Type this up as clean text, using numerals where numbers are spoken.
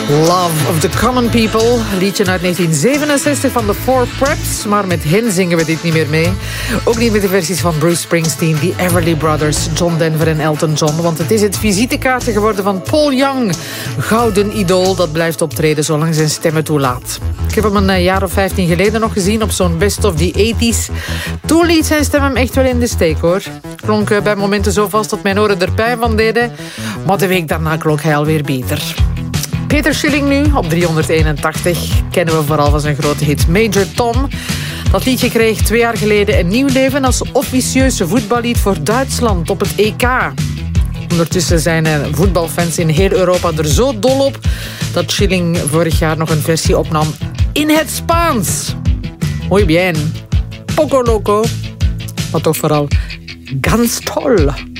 Love of the Common People, liedje uit 1967 van de Four Preps. Maar met hen zingen we dit niet meer mee. Ook niet met de versies van Bruce Springsteen, The Everly Brothers, John Denver en Elton John. Want het is het visitekaartje geworden van Paul Young. Gouden idool dat blijft optreden zolang zijn stem het toelaat. Ik heb hem een jaar of 15 geleden nog gezien op zo'n Best of the 80s. Toen liet zijn stem hem echt wel in de steek, hoor. Klonk bij momenten zo vast dat mijn oren er pijn van deden. Maar de week daarna klonk hij alweer beter. Peter Schilling nu, op 381, kennen we vooral van zijn grote hit Major Tom. Dat liedje kreeg 2 jaar geleden een nieuw leven als officieuze voetballied voor Duitsland op het EK. Ondertussen zijn voetbalfans in heel Europa er zo dol op dat Schilling vorig jaar nog een versie opnam in het Spaans. Muy bien, poco loco, maar toch vooral ganz toll.